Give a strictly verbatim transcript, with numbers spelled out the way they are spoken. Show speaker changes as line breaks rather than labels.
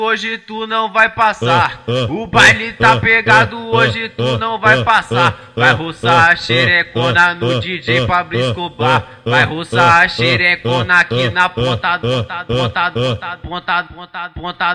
hoje tu não vai passar. O baile tá pegado, hoje tu não vai passar. Vai roçar a xerecona no D J Pablo Escobar. Vai roçar a xerecona aqui na ponta, ponta, ponta, ponta, ponta, ponta, ponta.